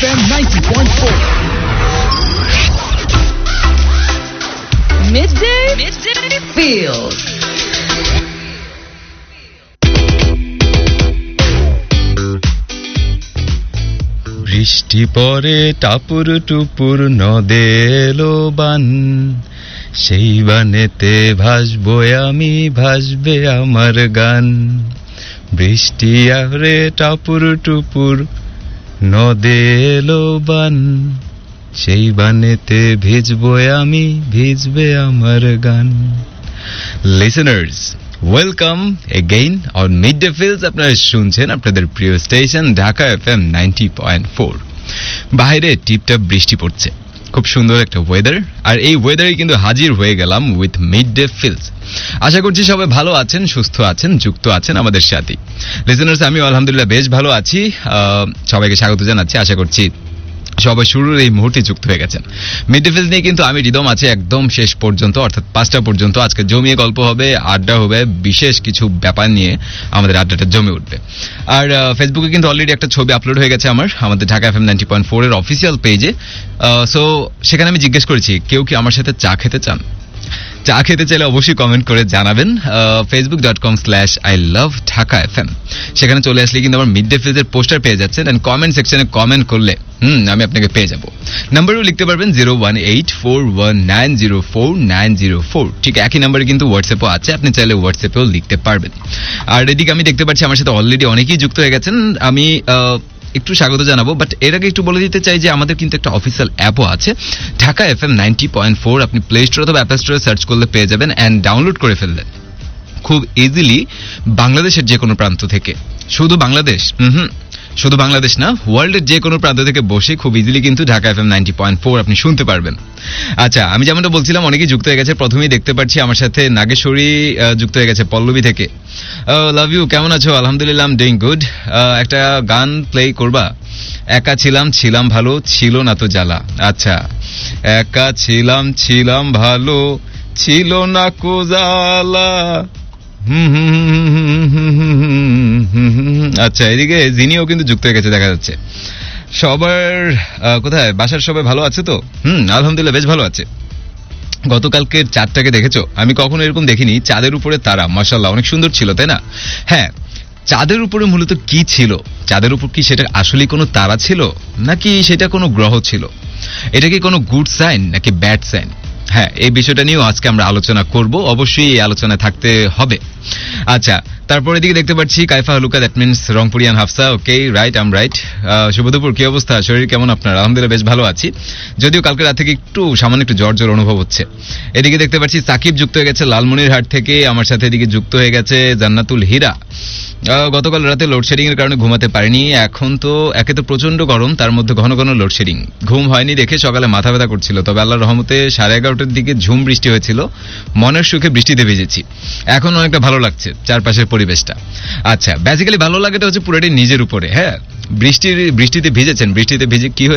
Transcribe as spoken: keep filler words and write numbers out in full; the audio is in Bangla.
F M ninety point four. Midday, Midday Feels. বৃষ্টি পরে টাপুর টুপুর নদে এলো বান, সেই বানেতে ভাসবো আমি, ভাসবে আমার গান। বৃষ্টি আরে টাপুর টুপুর নদে এলো বান, সেই বানেতে ভিজবো আমি, ভিজবে আমার গান। Listeners, welcome again on mid day feels. আপনারা শুনছেন আপনাদের প্রিয় station Dhaka F M ninety point four. বাইরে টিপটাপ বৃষ্টি পড়ছে, খুব সুন্দর একটা ওয়েদার, আর এই ওয়েদারে কিন্তু হাজির হয়ে গেলাম উইথ মিড ডে ফিলস। আশা করছি সবাই ভালো আছেন, সুস্থ আছেন, যুক্ত আছেন আমাদের সাথে। লিসেনার্স, আমি আলহামদুলিল্লাহ বেশ ভালো আছি। সবাইকে স্বাগত জানাচ্ছি। আশা করছি সবাই শুরুর এই মুহূর্তে যুক্ত হয়ে গেছেন। মিড ডে ফিলস নিয়ে কিন্তু আমি রিদম আছে একদম শেষ পর্যন্ত, অর্থাৎ পাঁচটা পর্যন্ত। আজকে জমিয়ে গল্প হবে, আড্ডা হবে, বিশেষ কিছু ব্যাপার নিয়ে আমাদের আড্ডাটা জমে উঠবে। আর ফেসবুকে কিন্তু অলরেডি একটা ছবি আপলোড হয়ে গেছে আমার, আমাদের Dhaka F M ninety point four এর অফিসিয়াল পেজে। সো সেখানে আমি জিজ্ঞেস করেছি কেউ কি আমার সাথে চা খেতে চান। চা খেতে চাইলে অবশ্যই কমেন্ট করে জানাবেন Facebook dot com slash I love Dhaka F M. সেখানে চলে আসলে কিন্তু আমার মিড ডে ফিলসের পোস্টার পেয়ে যাচ্ছেন, অ্যান্ড কমেন্ট সেকশনে কমেন্ট করলে হুম আমি আপনাকে পেয়ে যাবো। নাম্বারও লিখতে পারবেন zero one eight four one nine zero four nine zero four. ঠিক একই নাম্বারে কিন্তু হোয়াটসঅ্যাপও আছে, আপনি চাইলে হোয়াটসঅ্যাপেও লিখতে পারবেন। আর এদিকে আমি দেখতে পাচ্ছি আমার সাথে অলরেডি অনেকেই যুক্ত হয়ে গেছেন। আমি একটু স্বাগত জানাবো, বাট এর আগে একটু বলে দিতে চাই যে আমাদের কিন্তু একটা অফিসিয়াল অ্যাপও আছে, Dhaka F M ninety point four. আপনি প্লে স্টোর অথবা অ্যাপ স্টোরে সার্চ করলে পেয়ে যাবেন, অ্যান্ড ডাউনলোড করে ফেললেন খুব ইজিলি বাংলাদেশের যে কোনো প্রান্ত থেকে। শুধু বাংলাদেশ হুম শুধু বাংলাদেশ না, ওয়ার্ল্ডের যে কোনো প্রান্ত থেকে বসে খুব ইজিলি কিন্তু Dhaka F M ninety point four আপনি শুনতে পারবেন। আচ্ছা, আমি যেমনটা বলছিলাম অনেকেই যুক্ত হয়ে গেছে। প্রথমেই দেখতে পাচ্ছি আমার সাথে নাগেশ্বরী যুক্ত হয়ে গেছে পল্লবী থেকে। লাভ ইউ, কেমন আছো? আলহামদুলিল্লাহ, আই এম ডুইং গুড। একটা গান প্লে করবা? একা ছিলাম ছিলাম ভালো, ছিল না তো জ্বালা। আচ্ছা, একা ছিলাম ছিলাম ভালো, ছিল না কো জ্বালা। আচ্ছা, এদিকে জিনিও কিন্তু যুক্ত হয়ে গেছে দেখা যাচ্ছে। সবার কোথায় বাসার সবাই ভালো আছে তো? হুম আলহামদুলিল্লাহ বেশ ভালো আছে। গতকালকে চাঁদটাকে দেখেছো? আমি কখনো এরকম দেখিনি। চাঁদের উপরে তারা, মাশাআল্লাহ অনেক সুন্দর ছিল, তাই না? হ্যাঁ, চাঁদের উপরে মূলত কি ছিল? চাঁদের উপর কি সেটা আসলে কোনো তারা ছিল, নাকি সেটা কোনো গ্রহ ছিল? এটা কি কোনো গুড সাইন নাকি ব্যাড সাইন? হ্যাঁ, এই বিষয়টা নিয়েও আজকে আমরা আলোচনা করব, অবশ্যই এই আলোচনায় থাকতে হবে। আচ্ছা, তারপরে দিকে দেখতে পাচ্ছি কাইফা হলুকা, that means Rangpurian Hafsa. Okay, right, um right. শুভদুপুর, কি অবস্থা? শরীর কেমন আপনার? আলহামদুলিল্লাহ বেশ ভালো আছি, যদিও কালকে রাত থেকে একটু সামান্য একটু জ্বর জ্বর অনুভব হচ্ছে। এদিকে দেখতে পাচ্ছি সাকিব যুক্ত হয়ে গেছে লালমনিরহাট থেকে আমার সাথে। এদিকে যুক্ত হয়ে গেছে জান্নাতুল হীরা। গতকাল রাতে লোডশেডিং এর কারণে ঘুমাতে পারিনি। এখন তো একে তো প্রচন্ড গরম, তার মধ্যে ঘন ঘন লোডশেডিং, ঘুম হয়নি দেখে সকালে মাথা ব্যথা করছিল। তবে আল্লাহর রহমতে সাড়ে এগারোটার দিকে ঝুম বৃষ্টি হয়েছিল, মনের সুখে বৃষ্টিতে ভিজেছি। এখন অনেকটা ভালো লাগছে চারপাশের পরিবেশটা। আচ্ছা, বেসিক্যালি ভালো লাগাটা হচ্ছে পুরোটাই নিজের উপরে। হ্যাঁ, বৃষ্টির বৃষ্টিতে ভিজেছেন, বৃষ্টিতে ভিজে কি